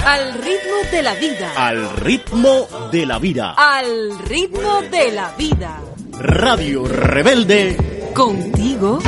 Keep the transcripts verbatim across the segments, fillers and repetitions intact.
Al ritmo de la vida. Al ritmo de la vida. Al ritmo de la vida. Radio Rebelde. Contigo.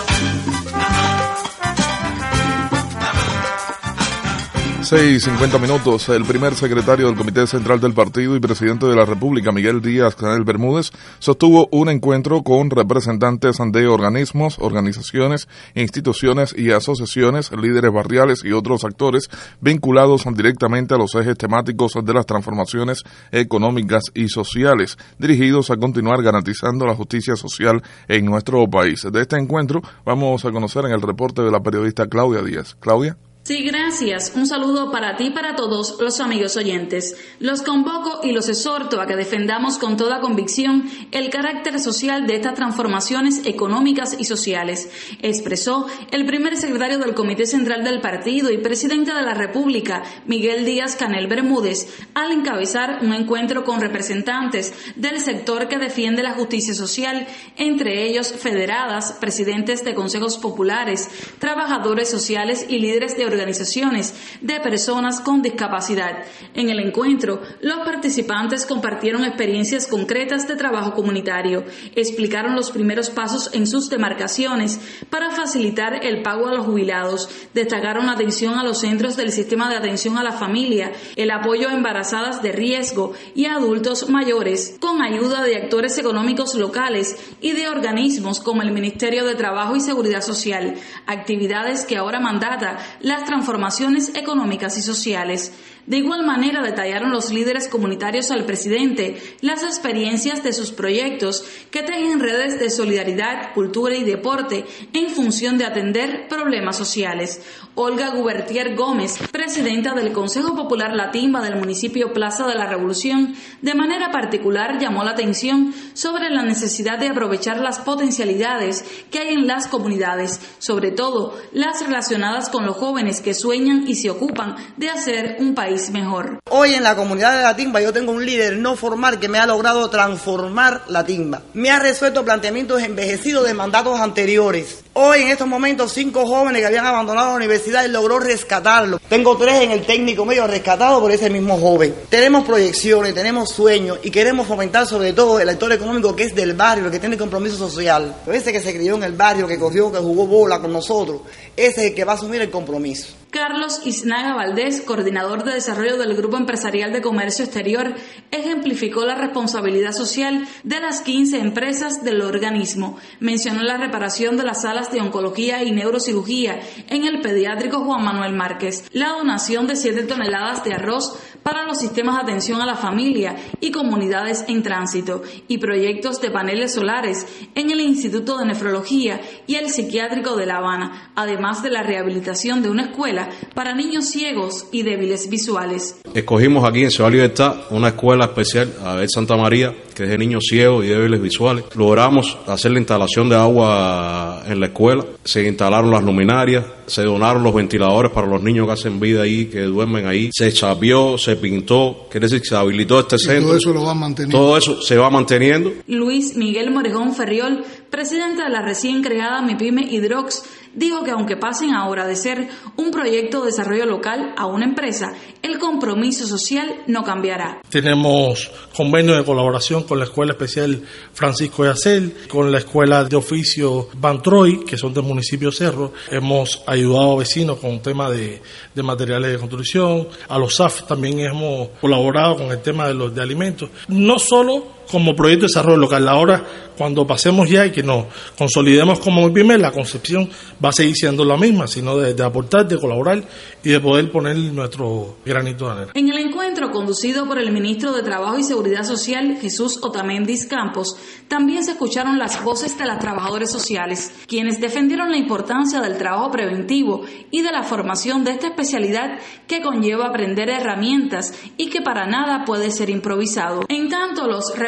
seis cincuenta minutos. El primer secretario del Comité Central del Partido y presidente de la República, Miguel Díaz-Canel Bermúdez, sostuvo un encuentro con representantes de organismos, organizaciones, instituciones y asociaciones, líderes barriales y otros actores vinculados directamente a los ejes temáticos de las transformaciones económicas y sociales, dirigidos a continuar garantizando la justicia social en nuestro país. De este encuentro vamos a conocer en el reporte de la periodista Claudia Díaz. Claudia. Sí, gracias. Un saludo para ti y para todos los amigos oyentes. Los convoco y los exhorto a que defendamos con toda convicción el carácter social de estas transformaciones económicas y sociales, expresó el primer secretario del Comité Central del Partido y presidente de la República, Miguel Díaz-Canel Bermúdez, al encabezar un encuentro con representantes del sector que defiende la justicia social, entre ellos federadas, presidentes de consejos populares, trabajadores sociales y líderes de organizaciones organizaciones de personas con discapacidad. En el encuentro, los participantes compartieron experiencias concretas de trabajo comunitario, explicaron los primeros pasos en sus demarcaciones para facilitar el pago a los jubilados, destacaron la atención a los centros del sistema de atención a la familia, el apoyo a embarazadas de riesgo y a adultos mayores, con ayuda de actores económicos locales y de organismos como el Ministerio de Trabajo y Seguridad Social, actividades que ahora mandata las transformaciones económicas y sociales. De igual manera detallaron los líderes comunitarios al presidente las experiencias de sus proyectos que tejen redes de solidaridad, cultura y deporte en función de atender problemas sociales. Olga Gubertier Gómez, presidenta del Consejo Popular La Timba del municipio Plaza de la Revolución, de manera particular llamó la atención sobre la necesidad de aprovechar las potencialidades que hay en las comunidades, sobre todo las relacionadas con los jóvenes que sueñan y se ocupan de hacer un país mejor. Hoy en la comunidad de La Timba yo tengo un líder no formal que me ha logrado transformar La Timba. Me ha resuelto planteamientos envejecidos de mandatos anteriores. Hoy en estos momentos cinco jóvenes que habían abandonado la universidad y logró rescatarlos. Tengo tres en el técnico medio rescatados por ese mismo joven. Tenemos proyecciones, tenemos sueños y queremos fomentar sobre todo el actor económico que es del barrio, el que tiene compromiso social. Ese que se crió en el barrio, que corrió, que jugó bola con nosotros, ese es el que va a asumir el compromiso. Carlos Isnaga Valdés, coordinador de desarrollo del Grupo Empresarial de Comercio Exterior, ejemplificó la responsabilidad social de las quince empresas del organismo. Mencionó la reparación de las salas de oncología y neurocirugía en el pediátrico Juan Manuel Márquez, la donación de siete toneladas de arroz para los sistemas de atención a la familia y comunidades en tránsito, y proyectos de paneles solares en el Instituto de Nefrología y el Psiquiátrico de La Habana, además de la rehabilitación de una escuela para niños ciegos y débiles visuales. Escogimos aquí en Ciudad Libertad una escuela especial, Abel Santa María, que es de niños ciegos y débiles visuales. Logramos hacer la instalación de agua en la escuela, se instalaron las luminarias, se donaron los ventiladores para los niños que hacen vida ahí, que duermen ahí, se chapeó, se pintó, quiere decir que se habilitó este centro. Todo eso lo va manteniendo. Todo eso se va manteniendo. Luis Miguel Morejón Ferriol, presidente de la recién creada MIPYME Hidrox, dijo que aunque pasen ahora de ser un proyecto de desarrollo local a una empresa, el compromiso social no cambiará. Tenemos convenio de colaboración con la Escuela Especial Francisco de Acel, con la Escuela de Oficio Bantroy, que son del municipio Cerro. Hemos ayudado a vecinos con temas de, de materiales de construcción. A los S A F también hemos colaborado con el tema de los de alimentos. No solo como proyecto de desarrollo local. Ahora, cuando pasemos ya y que nos consolidemos como MIPYME, la concepción va a seguir siendo la misma, sino de, de aportar, de colaborar y de poder poner nuestro granito de arena. En el encuentro conducido por el ministro de Trabajo y Seguridad Social, Jesús Otamendi Campos, también se escucharon las voces de los trabajadores sociales, quienes defendieron la importancia del trabajo preventivo y de la formación de esta especialidad que conlleva aprender herramientas y que para nada puede ser improvisado. En tanto, los representantes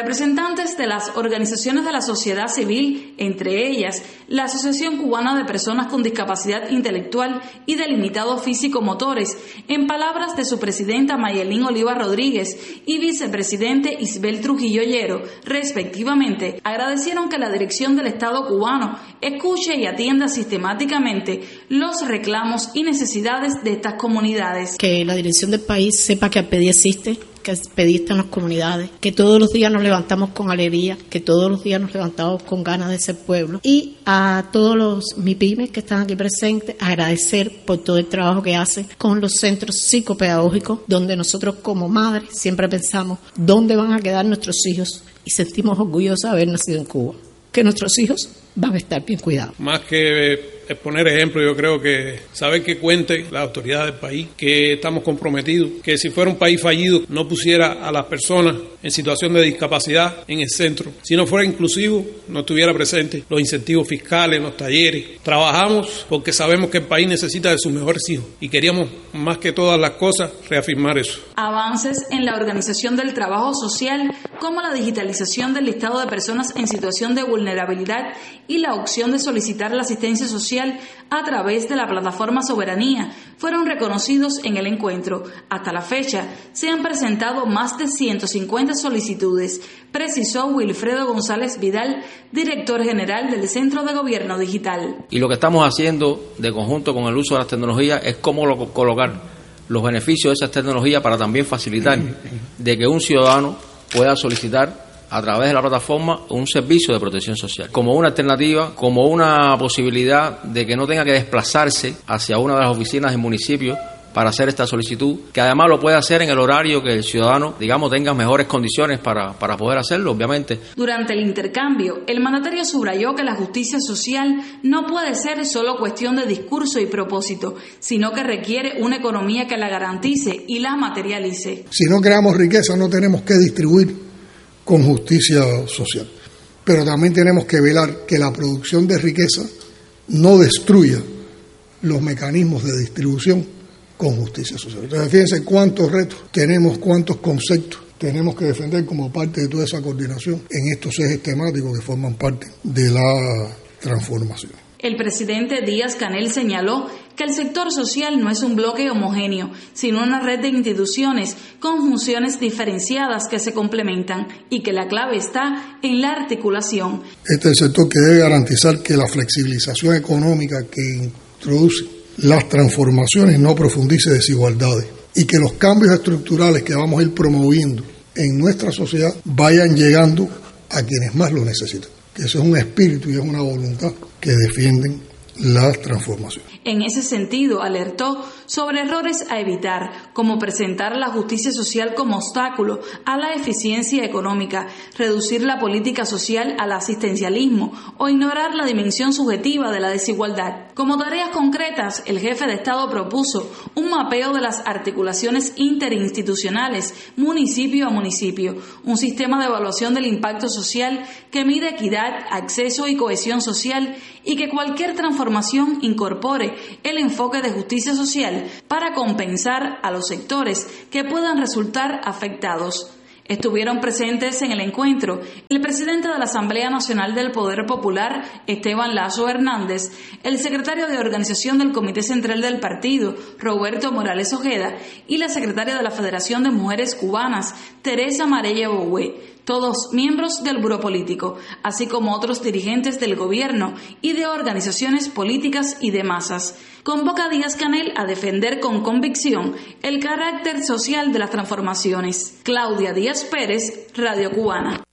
Representantes de las organizaciones de la sociedad civil, entre ellas la Asociación Cubana de Personas con Discapacidad Intelectual y de Limitados Físico-Motores, en palabras de su presidenta Mayelín Oliva Rodríguez y vicepresidente Isbel Trujillo Llero, respectivamente, agradecieron que la dirección del Estado cubano escuche y atienda sistemáticamente los reclamos y necesidades de estas comunidades. Que la dirección del país sepa que APEDI existe, que APEDI está en las comunidades, que todos los días nos levantamos con alegría, que todos los días nos levantamos con ganas de ser pueblo. Y a todos los MIPYMES que están aquí presentes, agradecer por todo el trabajo que hacen con los centros psicopedagógicos, donde nosotros como madres siempre pensamos dónde van a quedar nuestros hijos y sentimos orgullosos de haber nacido en Cuba, que nuestros hijos van a estar bien cuidados. Más que exponer ejemplos, yo creo que saber que cuente la autoridad del país, que estamos comprometidos, que si fuera un país fallido no pusiera a las personas en situación de discapacidad en el centro. Si no fuera inclusivo, no estuviera presente. Los incentivos fiscales, los talleres. Trabajamos porque sabemos que el país necesita de sus mejores hijos y queríamos, más que todas las cosas, reafirmar eso. Avances en la organización del trabajo social, como la digitalización del listado de personas en situación de vulnerabilidad y la opción de solicitar la asistencia social a través de la plataforma Soberanía, fueron reconocidos en el encuentro. Hasta la fecha, se han presentado más de ciento cincuenta solicitudes, precisó Wilfredo González Vidal, director general del Centro de Gobierno Digital. Y lo que estamos haciendo de conjunto con el uso de las tecnologías es cómo lo, colocar los beneficios de esas tecnologías para también facilitar de que un ciudadano pueda solicitar a través de la plataforma un servicio de protección social, como una alternativa, como una posibilidad de que no tenga que desplazarse hacia una de las oficinas del municipio para hacer esta solicitud, que además lo puede hacer en el horario que el ciudadano, digamos, tenga mejores condiciones para, para poder hacerlo, obviamente. Durante el intercambio, el mandatario subrayó que la justicia social no puede ser solo cuestión de discurso y propósito, sino que requiere una economía que la garantice y la materialice. Si no creamos riqueza, no tenemos que distribuir con justicia social, pero también tenemos que velar que la producción de riqueza no destruya los mecanismos de distribución con justicia social. Entonces, fíjense cuántos retos tenemos, cuántos conceptos tenemos que defender como parte de toda esa coordinación en estos ejes temáticos que forman parte de la transformación. El presidente Díaz-Canel señaló que el sector social no es un bloque homogéneo, sino una red de instituciones con funciones diferenciadas que se complementan y que la clave está en la articulación. Este es el sector que debe garantizar que la flexibilización económica que introduce las transformaciones no profundice desigualdades y que los cambios estructurales que vamos a ir promoviendo en nuestra sociedad vayan llegando a quienes más lo necesitan. Que eso es un espíritu y es una voluntad que defienden las transformaciones. En ese sentido, alertó sobre errores a evitar, como presentar la justicia social como obstáculo a la eficiencia económica, reducir la política social al asistencialismo o ignorar la dimensión subjetiva de la desigualdad. Como tareas concretas, el jefe de Estado propuso un mapeo de las articulaciones interinstitucionales, municipio a municipio, un sistema de evaluación del impacto social que mide equidad, acceso y cohesión social y que cualquier transformación incorpore el enfoque de justicia social para compensar a los sectores que puedan resultar afectados. Estuvieron presentes en el encuentro el presidente de la Asamblea Nacional del Poder Popular, Esteban Lazo Hernández, el secretario de Organización del Comité Central del Partido, Roberto Morales Ojeda, y la secretaria de la Federación de Mujeres Cubanas, Teresa Marella Boué, todos miembros del Buró Político, así como otros dirigentes del gobierno y de organizaciones políticas y de masas. Convoca a Díaz-Canel a defender con convicción el carácter social de las transformaciones. Claudia Díaz Pérez, Radio Cubana.